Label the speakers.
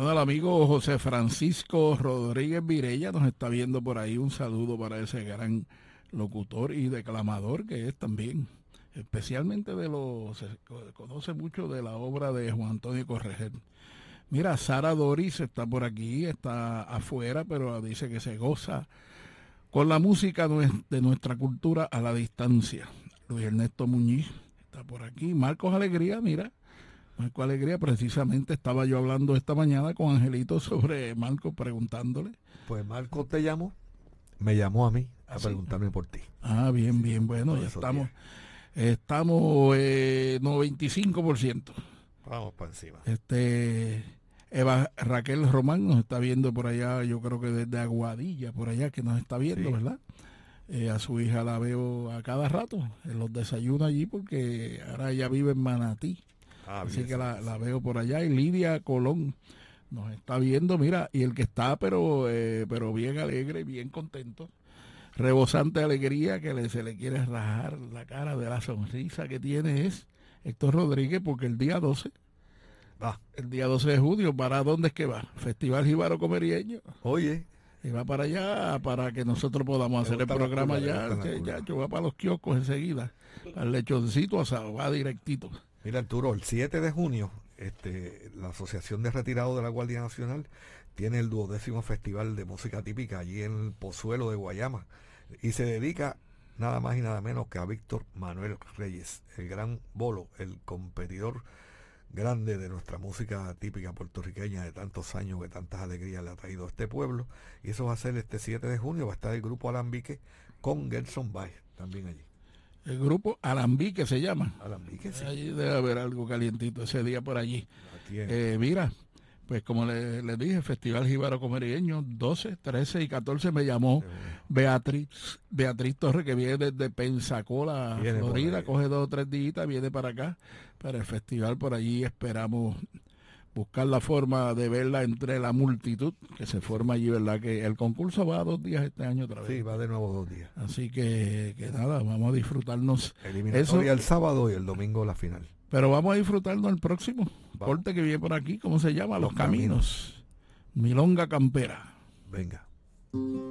Speaker 1: Bueno, el amigo José Francisco Rodríguez Virella nos está viendo por ahí. Un saludo para ese gran locutor y declamador que es también. Especialmente se conoce mucho de la obra de Juan Antonio Correger. Mira, Sara Doris está por aquí, está afuera, pero dice que se goza con la música de nuestra cultura a la distancia. Luis Ernesto Muñiz está por aquí. Marcos Alegría, mira. Marco Alegría, precisamente estaba yo hablando esta mañana con Angelito sobre Marco, preguntándole.
Speaker 2: Pues Marco te llamó, me llamó a mí a preguntarme por ti.
Speaker 1: Ah, bien, bien, bueno, ya estamos 95%.
Speaker 2: Vamos para encima.
Speaker 1: Eva Raquel Román nos está viendo por allá, yo creo que desde Aguadilla, por allá que nos está viendo, sí. ¿Verdad? A su hija la veo a cada rato en los desayunos allí porque ahora ella vive en Manatí. Así que la veo por allá. Y Lidia Colón nos está viendo, mira, y el que está pero bien alegre, bien contento, rebosante de alegría, que se le quiere rajar la cara de la sonrisa que tiene es Héctor Rodríguez, porque el día 12 de junio, ¿para dónde es que va? Festival Jíbaro Comerieño.
Speaker 2: Oye.
Speaker 1: Y va para allá para que nosotros podamos hacer el programa allá. Yo va para los kioscos enseguida. Al lechoncito asado, va directito.
Speaker 2: Mira, Arturo, el 7 de junio, la Asociación de Retirados de la Guardia Nacional tiene el 12º Festival de Música Típica allí en el Pozuelo de Guayama. Y se dedica nada más y nada menos que a Víctor Manuel Reyes, el gran bolo, el competidor grande de nuestra música típica puertorriqueña de tantos años, que tantas alegrías le ha traído a este pueblo. Y eso va a ser este 7 de junio, va a estar el grupo Alambique con Gerson Baez también allí.
Speaker 1: El grupo Alambique se llama.
Speaker 2: Alambique, sí.
Speaker 1: Allí debe haber algo calientito ese día por allí. Mira, pues como les dije, Festival Jíbaro Comerieño, 12, 13 y 14 me llamó Beatriz Torres, que viene desde Pensacola, Florida, coge 2 o 3 días, viene para acá, para el festival. Por allí esperamos buscar la forma de verla entre la multitud que se forma allí, ¿verdad? Que el concurso va a 2 días este año otra vez.
Speaker 2: Sí, va de nuevo 2 días.
Speaker 1: Así que nada, vamos a disfrutarnos.
Speaker 2: Eliminatoria el sábado y el domingo la final.
Speaker 1: Pero vamos a disfrutarnos el próximo corte que viene por aquí, ¿cómo se llama? Los Caminos. Milonga Campera.
Speaker 2: Venga.